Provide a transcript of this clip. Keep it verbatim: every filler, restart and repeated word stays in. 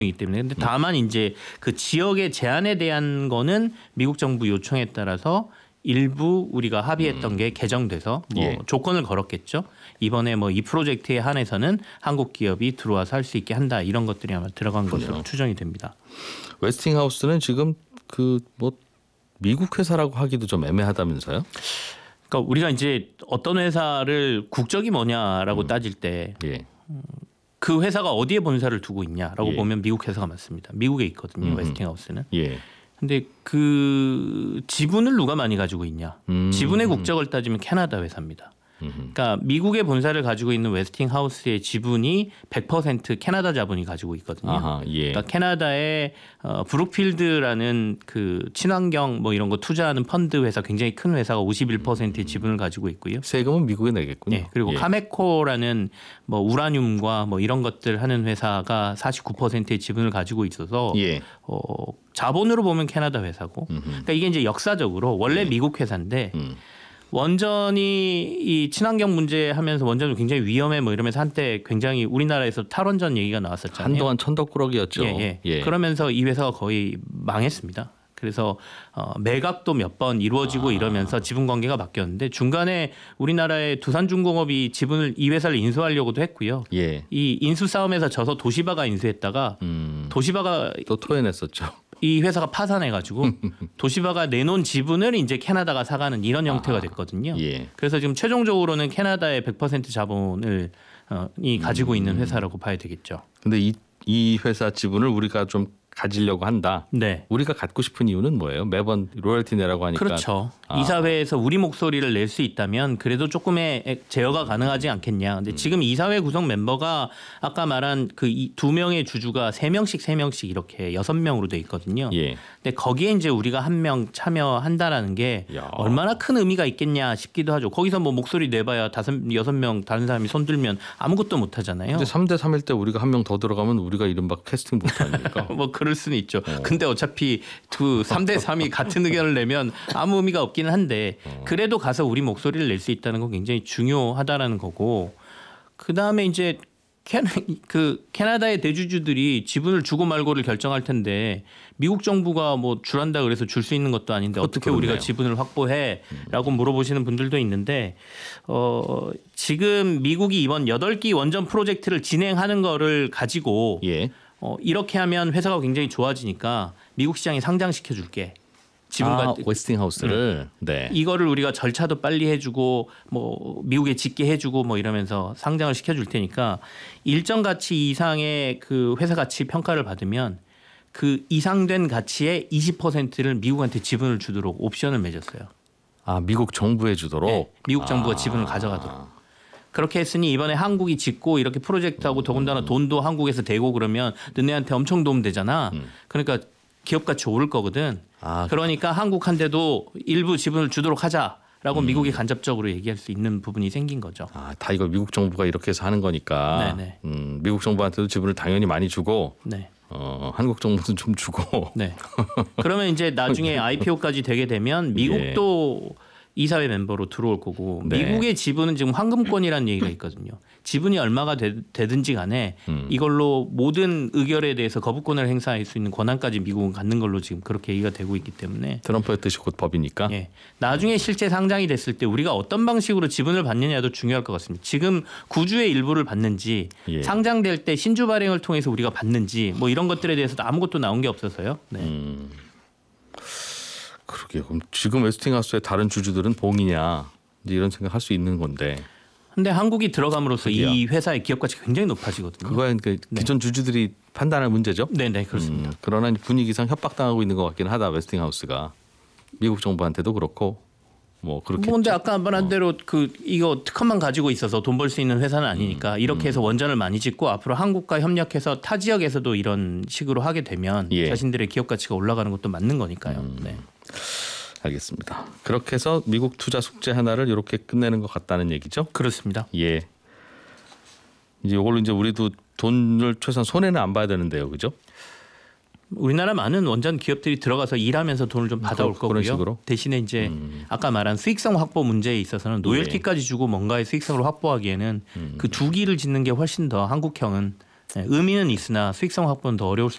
이기 때문에 근데 다만 이제 그 지역의 제한에 대한 거는 미국 정부 요청에 따라서 일부 우리가 합의했던 음. 게 개정돼서 뭐 예. 조건을 걸었겠죠. 이번에 뭐 이 프로젝트에 한해서는 한국 기업이 들어와서 할 수 있게 한다 이런 것들이 아마 들어간 것으로 그렇죠. 추정이 됩니다. 웨스팅하우스는 지금 그 뭐 미국 회사라고 하기도 좀 애매하다면서요? 그러니까 우리가 이제 어떤 회사를 국적이 뭐냐라고 음. 따질 때. 예. 그 회사가 어디에 본사를 두고 있냐라고 예. 보면 미국 회사가 맞습니다. 미국에 있거든요. 음흠. 웨스팅하우스는. 예. 근데 그 지분을 누가 많이 가지고 있냐? 음. 지분의 국적을 따지면 캐나다 회사입니다. 음흠. 그러니까 미국의 본사를 가지고 있는 웨스팅하우스의 지분이 백 퍼센트 캐나다 자본이 가지고 있거든요. 아하, 예. 그러니까 캐나다의 어, 브룩필드라는 그 친환경 뭐 이런 거 투자하는 펀드 회사 굉장히 큰 회사가 오십일 퍼센트의 지분을 가지고 있고요. 세금은 미국에 내겠군요. 네, 그리고 예. 카메코라는 뭐 우라늄과 뭐 이런 것들 하는 회사가 사십구 퍼센트의 지분을 가지고 있어서 예. 어, 자본으로 보면 캐나다 회사고. 음흠. 그러니까 이게 이제 역사적으로 원래 예. 미국 회사인데. 음. 원전이 이 친환경 문제 하면서 원전이 굉장히 위험해 뭐 이러면서 한때 굉장히 우리나라에서 탈원전 얘기가 나왔었잖아요. 한동안 천덕꾸러기였죠. 예, 예. 예. 그러면서 이 회사가 거의 망했습니다. 그래서 어, 매각도 몇 번 이루어지고 아. 이러면서 지분 관계가 바뀌었는데 중간에 우리나라의 두산중공업이 지분을 이 회사를 인수하려고도 했고요. 예. 이 인수 싸움에서 져서 도시바가 인수했다가 음. 도시바가 또 토해냈었죠. 이 회사가 파산해가지고 도시바가 내놓은 지분을 이제 캐나다가 사가는 이런 형태가 됐거든요. 예. 그래서 지금 최종적으로는 캐나다의 백 퍼센트 자본을 어, 이 가지고 있는 회사라고 봐야 되겠죠. 근데 이, 이 회사 지분을 우리가 좀 가지려고 한다. 네. 우리가 갖고 싶은 이유는 뭐예요? 매번 로열티 내라고 하니까. 그렇죠. 아. 이사회에서 우리 목소리를 낼 수 있다면 그래도 조금의 제어가 가능하지 않겠냐. 근데 음. 지금 이사회 구성 멤버가 아까 말한 그 두 명의 주주가 세 명씩 세 명씩 이렇게 여섯 명으로 돼 있거든요. 예. 근데 거기에 이제 우리가 한 명 참여한다라는 게 야. 얼마나 큰 의미가 있겠냐 싶기도 하죠. 거기서 뭐 목소리 내봐야 다섯 여섯 명 다른 사람이 손 들면 아무것도 못 하잖아요. 근데 삼 대 삼일 때 우리가 한 명 더 들어가면 우리가 이른바 캐스팅 못 하니까. 뭐 그럴 수는 있죠. 어. 근데 어차피 두 삼 대 삼이 같은 의견을 내면 아무 의미가 없기는 한데 어. 그래도 가서 우리 목소리를 낼 수 있다는 건 굉장히 중요하다라는 거고 그다음에 이제 캐나, 그 캐나다의 대주주들이 지분을 주고 말고를 결정할 텐데 미국 정부가 뭐 주란다 그래서 줄 수 있는 것도 아닌데 어떻게 그렇네요. 우리가 지분을 확보해라고 물어보시는 분들도 있는데 어, 지금 미국이 이번 여덟 기 원전 프로젝트를 진행하는 거를 가지고 예. 어, 이렇게 하면 회사가 굉장히 좋아지니까 미국 시장에 상장시켜 줄게. 지분과 아, 웨스팅하우스를 네. 네. 이거를 우리가 절차도 빨리 해주고 뭐 미국에 짓게 해주고 뭐 이러면서 상장을 시켜줄 테니까 일정 가치 이상의 그 회사 가치 평가를 받으면 그 이상된 가치의 이십 퍼센트를 미국한테 지분을 주도록 옵션을 맺었어요. 아 미국 정부에 주도록? 네, 미국 정부가 아. 지분을 가져가도록. 그렇게 했으니 이번에 한국이 짓고 이렇게 프로젝트하고 음. 더군다나 돈도 한국에서 대고 그러면 너네한테 엄청 도움 되잖아. 음. 그러니까 기업 가치 오를 거거든. 아, 그러니까 한국한테도 일부 지분을 주도록 하자라고 음. 미국이 간접적으로 얘기할 수 있는 부분이 생긴 거죠. 아, 다 이거 미국 정부가 이렇게 해서 하는 거니까 음, 미국 정부한테도 지분을 당연히 많이 주고 네. 어, 한국 정부는 좀 주고. 네. 그러면 이제 나중에 아이피오까지 되게 되면 미국도 예. 이사회 멤버로 들어올 거고 네. 미국의 지분은 지금 황금권이라는 얘기가 있거든요. 지분이 얼마가 되, 되든지 간에 음. 이걸로 모든 의결에 대해서 거부권을 행사할 수 있는 권한까지 미국은 갖는 걸로 지금 그렇게 얘기가 되고 있기 때문에 트럼프의 뜻이 곧 법이니까. 예. 나중에 실제 상장이 됐을 때 우리가 어떤 방식으로 지분을 받느냐도 중요할 것 같습니다. 지금 구주의 일부를 받는지 예. 상장될 때 신주 발행을 통해서 우리가 받는지 뭐 이런 것들에 대해서도 아무것도 나온 게 없어서요. 네. 음. 그러게요. 그럼 지금 웨스팅하우스의 다른 주주들은 봉이냐 이제 이런 생각할 수 있는 건데. 근데 한국이 들어감으로써 그게요. 이 회사의 기업 가치가 굉장히 높아지거든요. 그거는 그 기존 네. 주주들이 판단할 문제죠. 네, 네 그렇습니다. 음, 그러나 분위기상 협박당하고 있는 것 같긴 하다. 웨스팅하우스가 미국 정부한테도 그렇고 뭐 그렇게. 근데 아까 말한 어. 대로 그 이거 특허만 가지고 있어서 돈 벌 수 있는 회사는 아니니까 음, 이렇게 해서 음. 원전을 많이 짓고 앞으로 한국과 협력해서 타 지역에서도 이런 식으로 하게 되면 예. 자신들의 기업 가치가 올라가는 것도 맞는 거니까요. 음. 네. 알겠습니다. 그렇게 해서 미국 투자 숙제 하나를 이렇게 끝내는 것 같다는 얘기죠? 그렇습니다. 예. 이제 이걸로 이제 우리도 돈을 최소한 손해는 안 봐야 되는데요, 그죠? 우리나라 많은 원전 기업들이 들어가서 일하면서 돈을 좀 받아올 그런 거고요. 식으로? 대신에 이제 음. 아까 말한 수익성 확보 문제에 있어서는 노열티까지 주고 뭔가의 수익성을 확보하기에는 음. 그 두 기를 짓는 게 훨씬 더 한국형은 네, 의미는 있으나 수익성 확보는 더 어려울